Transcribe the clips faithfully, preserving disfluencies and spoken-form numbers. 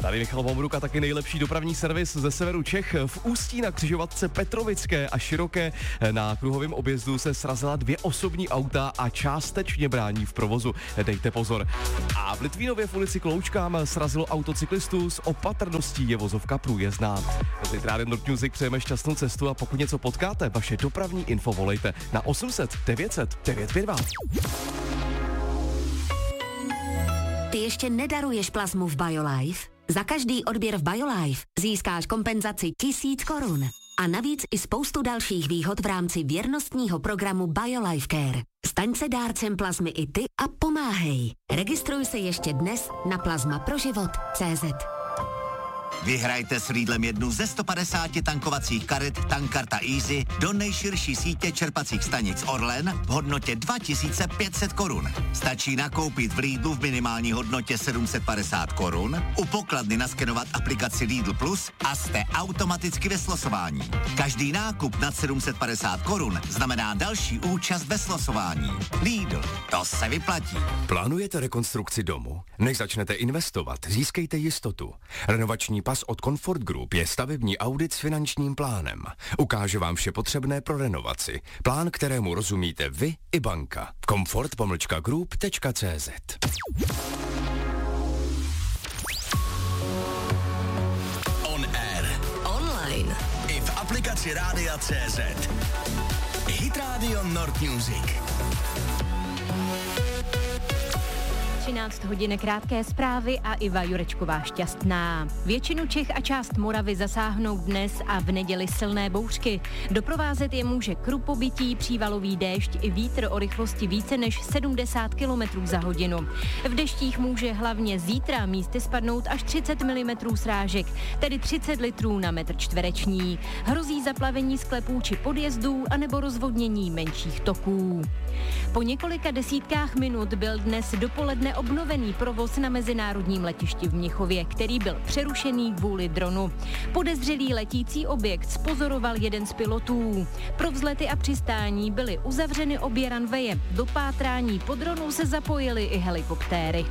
Tady Michal Bomruk a taky nejlepší dopravní servis ze severu Čech. V Ústí na křižovatce Petrovické a Široké na kruhovém objezdu se srazila dvě osobní auta a částečně brání v provozu. Dejte pozor. A v Litvínově v ulici Kloučkám srazilo autocyklistu, s opatrností je vozovka průjezdná. Teď Rádio Nord Music přejeme šťastnou cestu a pokud něco potkáte, vaše dopravní info volejte na osm set devět set devět pět dva. Ty ještě nedaruješ plazmu v BioLife? Za každý odběr v BioLife získáš kompenzaci tisíc korun. A navíc i spoustu dalších výhod v rámci věrnostního programu BioLife Care. Staň se dárcem plazmy i ty a pomáhej. Registruj se ještě dnes na plazma pro život tečka cé zet. Vyhrajte s Lidlem jednu ze sto padesáti tankovacích karet Tankkarta Easy do nejširší sítě čerpacích stanic Orlen v hodnotě dva tisíce pět set korun. Stačí nakoupit v Lidlu v minimální hodnotě sedm set padesát korun, u pokladny naskenovat aplikaci Lidl Plus a jste automaticky ve slosování. Každý nákup nad sedm set padesát korun znamená další účast ve slosování. Lidl, to se vyplatí. Plánujete rekonstrukci domu? Než začnete investovat, získejte jistotu. Renovační pas od Comfort Group je stavební audit s finančním plánem. Ukáže vám vše potřebné pro renovaci. Plán, kterému rozumíte vy i banka. comfort pomlčka group tečka cé zet. On air. Online. I v aplikaci Rádia tečka cé zet. Hit Radio Nord Music. třináct hodin krátké zprávy a Iva Jurečková šťastná. Většinu Čech a část Moravy zasáhnou dnes a v neděli silné bouřky. Doprovázet je může krupobytí, přívalový déšť i vítr o rychlosti více než sedmdesát kilometrů za hodinu. V deštích může hlavně zítra místy spadnout až třicet milimetrů srážek, tedy třicet litrů na metr čtvereční. Hrozí zaplavení sklepů či podjezdů anebo rozvodnění menších toků. Po několika desítkách minut byl dnes dopoledne obnovený provoz na mezinárodním letišti v Mnichově, který byl přerušený kvůli dronu. Podezřelý letící objekt zpozoroval jeden z pilotů. Pro vzlety a přistání byly uzavřeny obě runwaye. Do pátrání po dronu se zapojily i helikoptéry.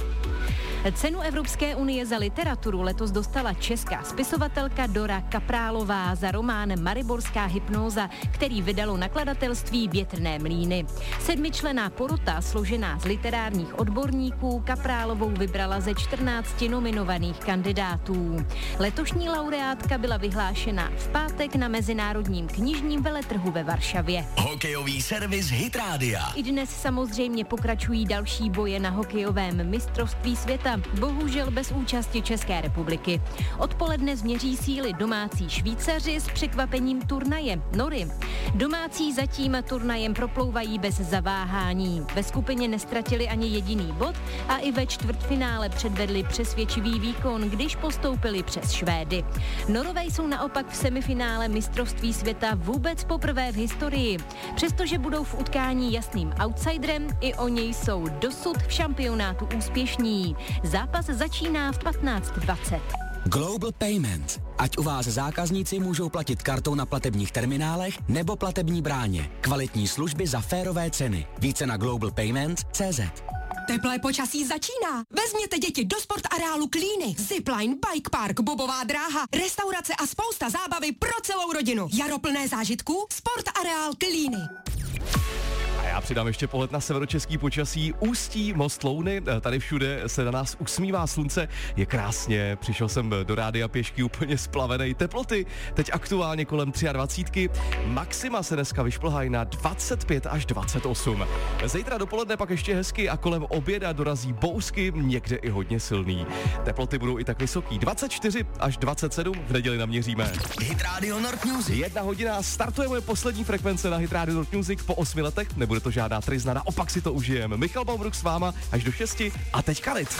Cenu Evropské unie za literaturu letos dostala česká spisovatelka Dora Kaprálová za román Mariborská hypnóza, který vydalo nakladatelství Větrné mlýny. Sedmičlenná porota, složená z literárních odborníků, Kaprálovou vybrala ze čtrnácti nominovaných kandidátů. Letošní laureátka byla vyhlášena v pátek na Mezinárodním knižním veletrhu ve Varšavě. Hokejový servis Hit Rádia. I dnes samozřejmě pokračují další boje na hokejovém mistrovství světa, bohužel bez účasti České republiky. Odpoledne změří síly domácí Švýcaři s překvapením turnaje Nory. Domácí zatím turnajem proplouvají bez zaváhání. Ve skupině nestratili ani jediný bod a i ve čtvrtfinále předvedli přesvědčivý výkon, když postoupili přes Švédy. Norové jsou naopak v semifinále mistrovství světa vůbec poprvé v historii. Přestože budou v utkání jasným outsiderem, i oni jsou dosud v šampionátu úspěšní. Zápas začíná v patnáct dvacet. Global Payment. Ať u vás zákazníci můžou platit kartou na platebních terminálech nebo platební bráně. Kvalitní služby za férové ceny. Více na global payment tečka cé zet. Teplé počasí začíná. Vezměte děti do sport areálu Klíny. Zipline, bike park, bobová dráha, restaurace a spousta zábavy pro celou rodinu. Jaro plné zážitků, sport areál Klíny. A já přidám ještě pohled na severočeský počasí. Ústí, Most Louny, tady všude se na nás usmívá slunce. Je krásně, přišel jsem do rádia pěšky úplně splavenej. Teploty teď aktuálně kolem dvacet tři. Maxima se dneska vyšplhají na dvacet pět až dvacet osm. Zítra dopoledne pak ještě hezky a kolem oběda dorazí bouřky, někde i hodně silný. Teploty budou i tak vysoký. dvacet čtyři až dvacet sedm v neděli naměříme. Hit Radio Nord Music. Jedna hodina, startujeme poslední frekvence na Hit Radio Nord Music po osmi letech. Nebude to žádná tryzna, naopak si to užijeme. Michal Bomruk s váma až do šesti a teď Kalit.